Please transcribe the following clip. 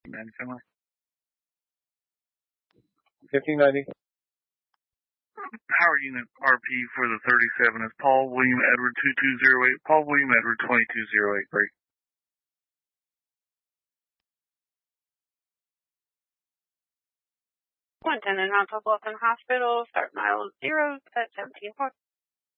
1590. Power unit RP for the 37 is Paul William Edward 2208. Paul William Edward 2208. Break. Lieutenant Mount Bluffton Hospital, start mile 0 at 17 4.